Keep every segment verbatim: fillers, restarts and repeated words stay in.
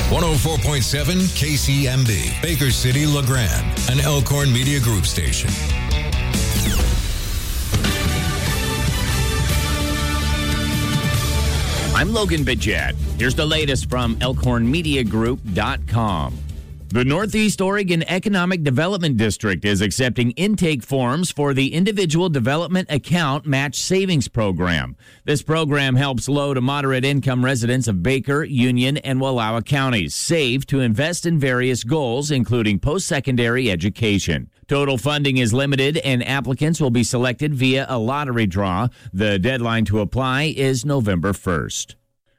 one oh four point seven K C M B, Baker City, LeGrand, an Elkhorn Media Group station. I'm Logan Bidget. Here's the latest from Elkhorn Media Group dot com. The Northeast Oregon Economic Development District is accepting intake forms for the Individual Development Account Match Savings Program. This program helps low to moderate income residents of Baker, Union, and Wallowa counties save to invest in various goals, including post-secondary education. Total funding is limited, and applicants will be selected via a lottery draw. The deadline to apply is November first.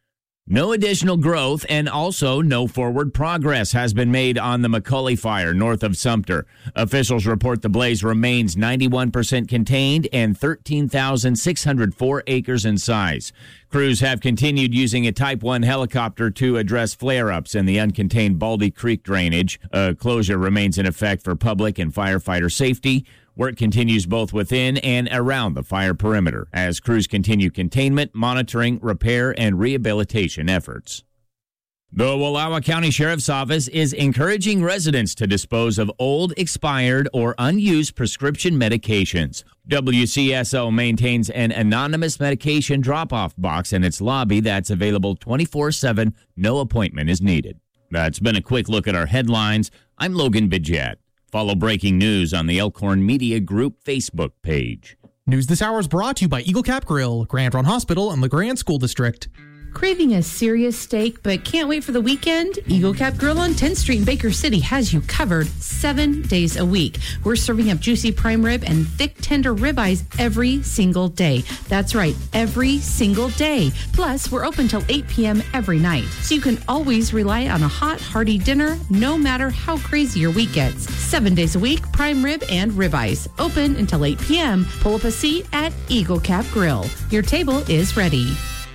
No additional growth and also no forward progress has been made on the McCully fire north of Sumter. Officials report the blaze remains ninety-one percent contained and thirteen thousand six hundred four acres in size. Crews have continued using a Type one helicopter to address flare-ups in the uncontained Baldy Creek drainage. A closure remains in effect for public and firefighter safety. Work continues both within and around the fire perimeter as crews continue containment, monitoring, repair, and rehabilitation efforts. The Wallowa County Sheriff's Office is encouraging residents to dispose of old, expired, or unused prescription medications. W C S O maintains an anonymous medication drop-off box in its lobby that's available twenty-four seven. No appointment is needed. That's been a quick look at our headlines. I'm Logan Bidget. Follow breaking news on the Elkhorn Media Group Facebook page. News this hour is brought to you by Eagle Cap Grill, Grand Run Hospital, and LeGrand School District. Craving a serious steak but can't wait for the weekend? Eagle Cap Grill on tenth Street in Baker City has you covered seven days a week. We're serving up juicy prime rib and thick tender ribeyes every single day. That's right, every single day. Plus, we're open till eight p.m. every night, so you can always rely on a hot, hearty dinner no matter how crazy your week gets. Seven days a week, prime rib and ribeyes. Open until eight p.m. Pull up a seat at Eagle Cap Grill. Your table is ready.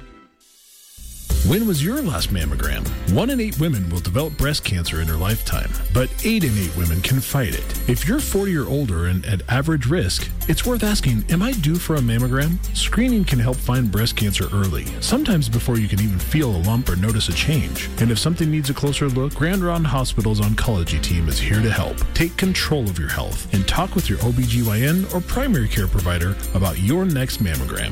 When was your last mammogram? One in eight women will develop breast cancer in their lifetime, but eight in eight women can fight it. If you're forty or older and at average risk, it's worth asking, am I due for a mammogram? Screening can help find breast cancer early, sometimes before you can even feel a lump or notice a change. And if something needs a closer look, Grand Run Hospital's oncology team is here to help. Take control of your health and talk with your O B G Y N or primary care provider about your next mammogram.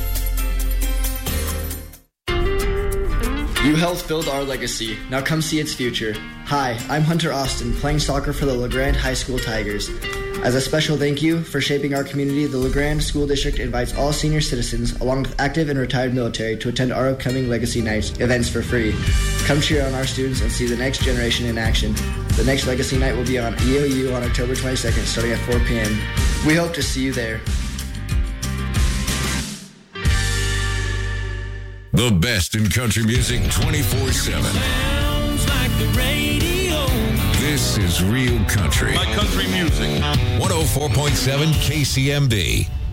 U Health build our legacy. Now come see its future. Hi, I'm Hunter Austin, playing soccer for the LeGrand High School Tigers. As a special thank you for shaping our community, the LeGrand School District invites all senior citizens, along with active and retired military, to attend our upcoming Legacy Nights events for free. Come cheer on our students and see the next generation in action. The next Legacy Night will be on E O U on October twenty-second, starting at four p.m. We hope to see you there. The best in country music twenty-four seven. Sounds like the radio. This is Real Country. My country music. one oh four point seven K C M B.